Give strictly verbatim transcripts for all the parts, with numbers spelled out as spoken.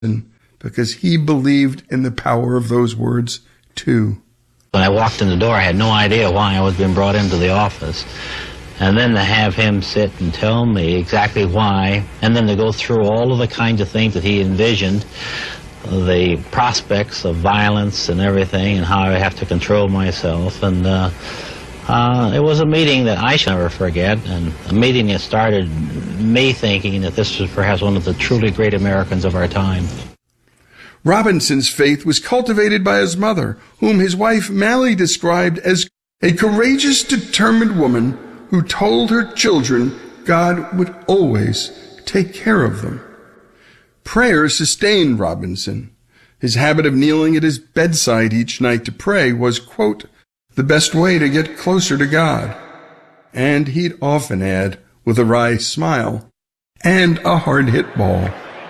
because he believed in the power of those words too. When I walked in the door, I had no idea why I was being brought into the office. And then to have him sit and tell me exactly why, and then to go through all of the kinds of things that he envisioned, the prospects of violence and everything, and how I have to control myself. And uh, uh, it was a meeting that I shall never forget, and a meeting that started me thinking that this was perhaps one of the truly great Americans of our time. Robinson's faith was cultivated by his mother, whom his wife Mally described as a courageous, determined woman who told her children God would always take care of them. Prayer sustained Robinson. His habit of kneeling at his bedside each night to pray was, quote, the best way to get closer to God. And he'd often add, with a wry smile, and a hard-hit ball.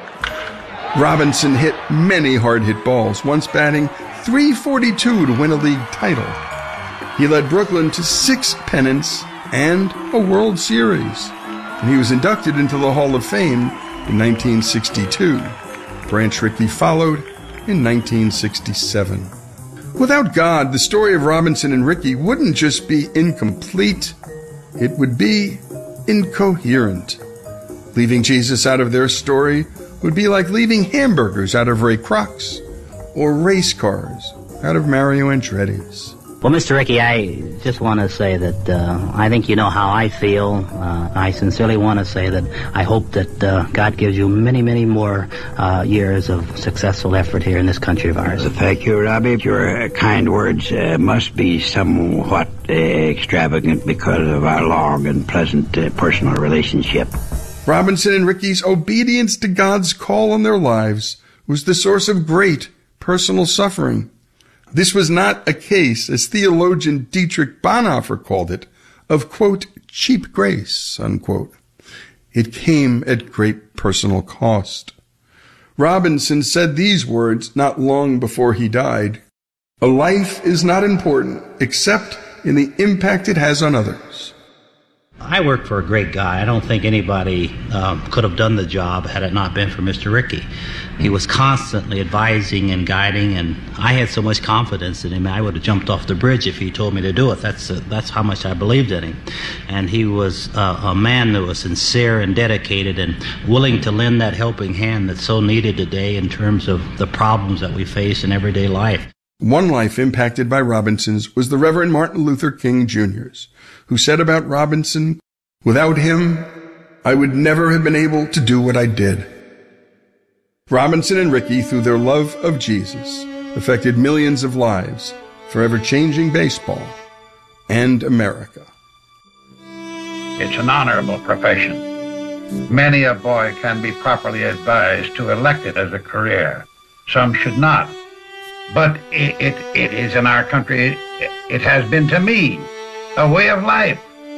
Robinson hit many hard-hit balls, once batting three forty-two to win a league title. He led Brooklyn to six pennants and a World Series, and he was inducted into the Hall of Fame in nineteen sixty-two. Branch Rickey followed in nineteen sixty-seven. Without God, the story of Robinson and Rickey wouldn't just be incomplete, it would be incoherent. Leaving Jesus out of their story would be like leaving hamburgers out of Ray Kroc's or race cars out of Mario Andretti's. Well, Mister Rickey, I just want to say that uh, I think you know how I feel. Uh, I sincerely want to say that I hope that uh, God gives you many, many more uh, years of successful effort here in this country of ours. Thank you, Robbie. Your uh, kind words uh, must be somewhat uh, extravagant because of our long and pleasant uh, personal relationship. Robinson and Rickey's obedience to God's call on their lives was the source of great personal suffering. This was not a case, as theologian Dietrich Bonhoeffer called it, of, quote, cheap grace, unquote. It came at great personal cost. Robinson said these words not long before he died, "A life is not important except in the impact it has on others." I worked for a great guy. I don't think anybody um, could have done the job had it not been for Mister Rickey. He was constantly advising and guiding, and I had so much confidence in him, I would have jumped off the bridge if he told me to do it. That's uh, that's how much I believed in him. And he was uh, a man that was sincere and dedicated and willing to lend that helping hand that's so needed today in terms of the problems that we face in everyday life. One life impacted by Robinson's was the Reverend Martin Luther King Junior's, who said about Robinson, "Without him, I would never have been able to do what I did." Robinson and Rickey, through their love of Jesus, affected millions of lives, forever changing baseball and America. It's an honorable profession. Many a boy can be properly advised to elect it as a career. Some should not. But it, it, it is in our country, it, it has been to me, a way of life.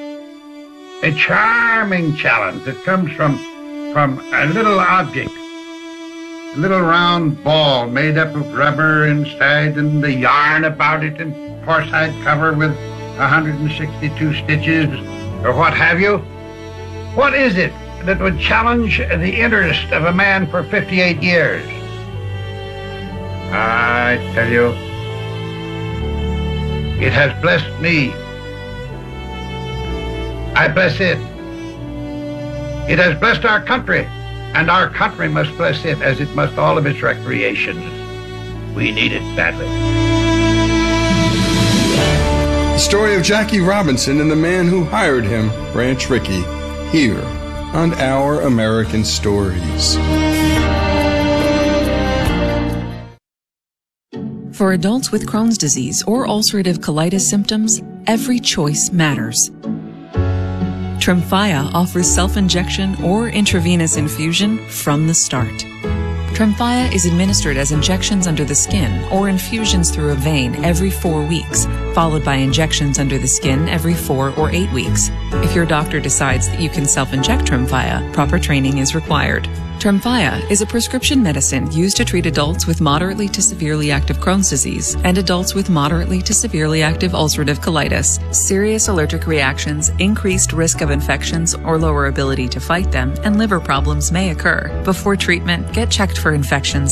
A charming challenge that comes from, from a little object, a little round ball made up of rubber inside and the yarn about it and horsehide cover with one hundred sixty-two stitches or what have you. What is it that would challenge the interest of a man for fifty-eight years? I tell you, it has blessed me. I bless it. It has blessed our country, and our country must bless it as it must all of its recreations. We need it badly. The story of Jackie Robinson and the man who hired him, Branch Rickey, here on Our American Stories. For adults with Crohn's disease or ulcerative colitis symptoms, every choice matters. Tremfya offers self-injection or intravenous infusion from the start. Tremfya is administered as injections under the skin or infusions through a vein every four weeks, followed by injections under the skin every four or eight weeks. If your doctor decides that you can self-inject Tremfya, proper training is required. Tremfya is a prescription medicine used to treat adults with moderately to severely active Crohn's disease and adults with moderately to severely active ulcerative colitis. Serious allergic reactions, increased risk of infections or lower ability to fight them, and liver problems may occur. Before treatment, get checked for infections